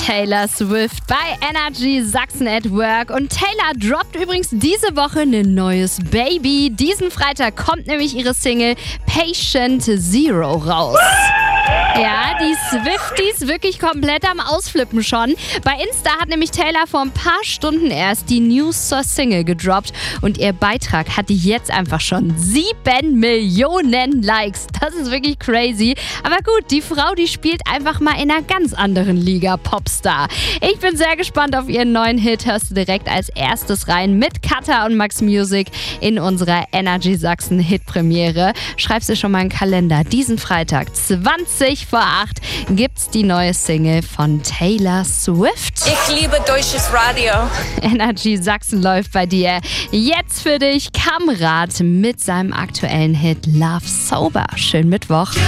Taylor Swift bei Energy Sachsen at Work. Und Taylor droppt übrigens diese Woche ein neues Baby. Diesen Freitag kommt nämlich ihre Single Patient Zero raus. Ja, die Swifties wirklich komplett am Ausflippen schon. Bei Insta hat nämlich Taylor vor ein paar Stunden erst die News zur Single gedroppt und ihr Beitrag hatte jetzt einfach schon 7 Millionen Likes. Das ist wirklich crazy. Aber gut, die Frau, die spielt einfach mal in einer ganz anderen Liga, Popstar. Ich bin sehr gespannt auf ihren neuen Hit. Hörst du direkt als erstes rein mit Katha und Max Music in unserer Energy Sachsen Hitpremiere. Schreib's dir schon mal in den Kalender. Diesen Freitag 20 vor 8 gibt's die neue Single von Taylor Swift. Ich liebe deutsches Radio. Energy Sachsen läuft bei dir. Jetzt für dich Kamrat mit seinem aktuellen Hit Love Sober. Schönen Mittwoch.